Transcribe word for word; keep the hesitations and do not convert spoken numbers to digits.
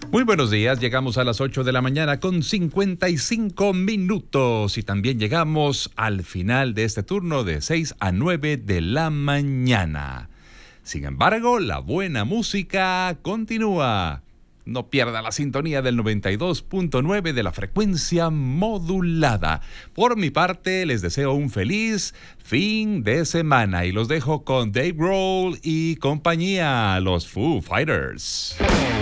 Muy buenos días, llegamos a las ocho de la mañana con cincuenta y cinco minutos y también llegamos al final de este turno de seis a nueve de la mañana. Sin embargo, la buena música continúa. No pierda la sintonía del noventa y dos punto nueve de la frecuencia modulada. Por mi parte, les deseo un feliz fin de semana y los dejo con Dave Grohl y compañía, los Foo Fighters.